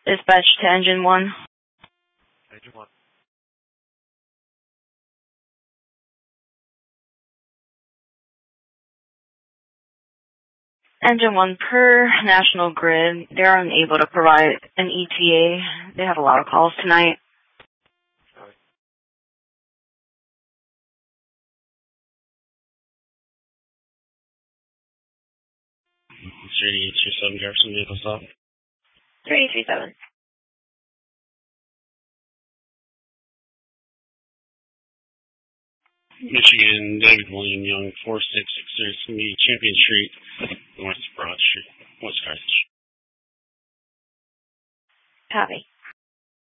Dispatch to Engine 1. Engine 1. Engine 1, per National Grid, they're unable to provide an ETA. They have a lot of calls tonight. It's 3837 Jefferson, vehicle stop. 3837. Michigan, David William Young, 4663. It's going to be Champion Street, North Broad Street, West Carthage. Copy.